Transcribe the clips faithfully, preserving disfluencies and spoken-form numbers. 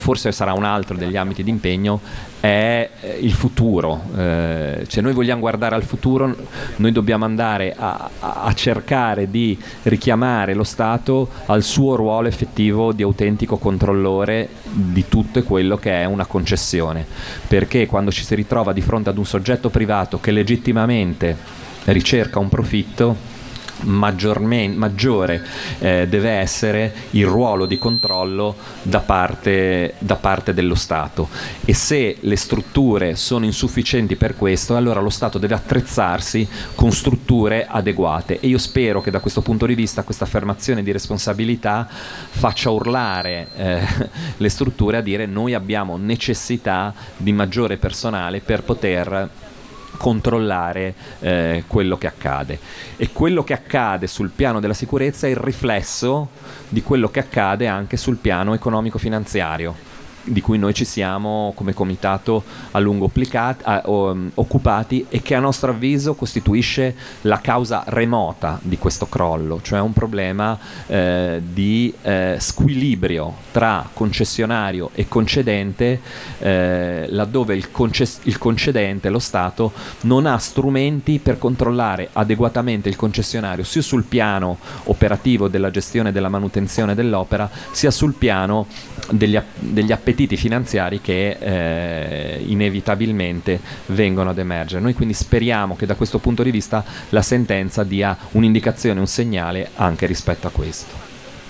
forse sarà un altro degli ambiti di impegno, è il futuro. Eh, cioè noi vogliamo guardare al futuro, noi dobbiamo andare a, a cercare di richiamare lo Stato al suo ruolo effettivo di autentico controllore di tutto quello che è una concessione, perché quando ci si ritrova di fronte ad un soggetto privato che legittimamente ricerca un profitto, maggiormente, maggiore eh, deve essere il ruolo di controllo da parte, da parte dello Stato, e se le strutture sono insufficienti per questo, allora lo Stato deve attrezzarsi con strutture adeguate, e io spero che da questo punto di vista questa affermazione di responsabilità faccia urlare eh, le strutture a dire: noi abbiamo necessità di maggiore personale per poter controllare eh, quello che accade, e quello che accade sul piano della sicurezza è il riflesso di quello che accade anche sul piano economico-finanziario, di cui noi ci siamo come comitato a lungo occupati, a, um, occupati e che a nostro avviso costituisce la causa remota di questo crollo, cioè un problema eh, di eh, squilibrio tra concessionario e concedente, eh, laddove il, conces- il concedente, lo Stato, non ha strumenti per controllare adeguatamente il concessionario sia sul piano operativo della gestione e della manutenzione dell'opera, sia sul piano degli, app- degli appetiti finanziari che eh, inevitabilmente vengono ad emergere. Noi quindi speriamo che da questo punto di vista la sentenza dia un'indicazione, un segnale anche rispetto a questo.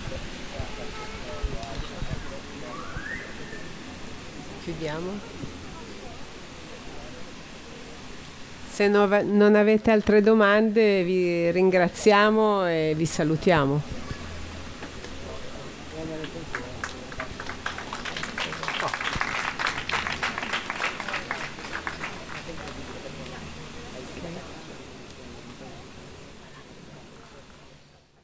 Chiudiamo. Se non, non avete altre domande vi ringraziamo e vi salutiamo.